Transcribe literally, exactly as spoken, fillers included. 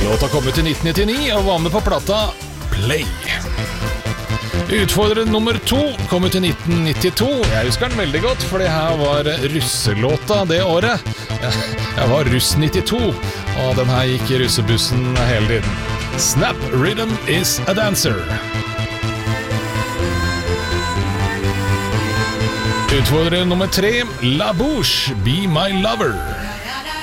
Låta kom ut i nitten nittini og var med på plata Play. Utfordrer nummer to kom ut i nitten nittito. Jeg husker den veldig godt, for det her var russelåta det året. Jeg var russ nittito, og den her gikk i russebussen hele tiden. Snap Rhythm is a Dancer. Utfordrer nummer tre, La Bouche, Be My Lover.